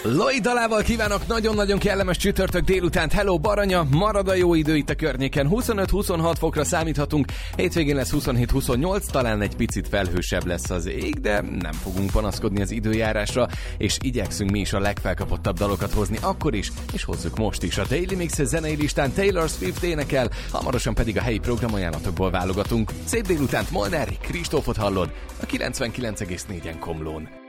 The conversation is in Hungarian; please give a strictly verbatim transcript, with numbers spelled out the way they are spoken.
Loi dalával kívánok nagyon-nagyon kellemes csütörtök délutánt. Hello Baranya, marad a jó idő itt a környéken. huszonöt-huszonhat fokra számíthatunk, hétvégén lesz huszonhét-huszonnyolc, talán egy picit felhősebb lesz az ég, de nem fogunk panaszkodni az időjárásra, és igyekszünk mi is a legfelkapottabb dalokat hozni akkor is, és hozzuk most is. A Daily Mix zenei listán Taylor Swift énekel, hamarosan pedig a helyi programajánlatokból válogatunk. Szép délutánt, Molnár Kristófot hallod a kilencvenkilenc egész négyen Komlón.